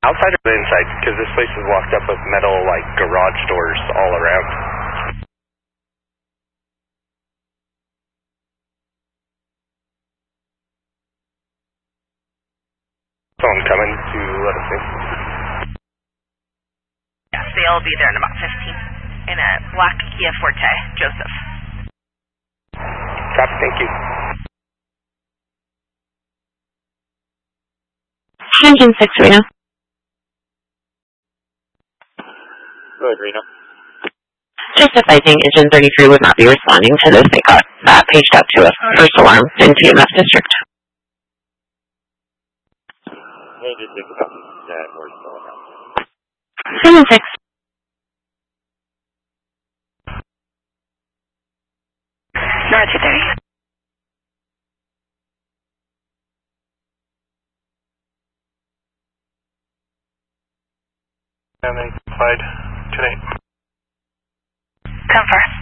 Outside or inside? Because this place is locked up with metal, like, garage doors all around. Someone coming to let us in? Yes, they'll be there in about 15. In a black Kia Forte, Joseph. Copy, thank you. Engine 6, Reno. Go ahead, Reno. Just advising Engine 33 would not be responding to this. They got paged out to a first alarm in TMF District. Engine 6, copy. We're still around. 7-6. North 230. And then applied today. Confirm.